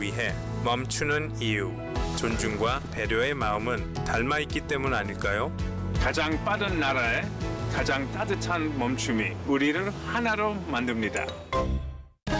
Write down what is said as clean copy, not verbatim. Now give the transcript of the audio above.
나를 위해 멈추는 이유. 존중과 배려의 마음은 닮아 있기 때문 아닐까요? 가장 빠른 나라에 가장 따뜻한 멈춤이 우리를 하나로 만듭니다.